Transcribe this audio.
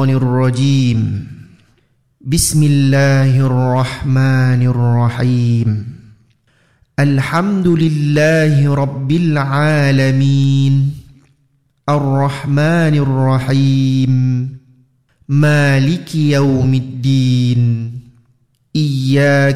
الشيطان الرجيم. بسم الله الرحمن الرحيم. الحمد لله رب العالمين الرحمن الرحيم مالك يوم الدين. إياك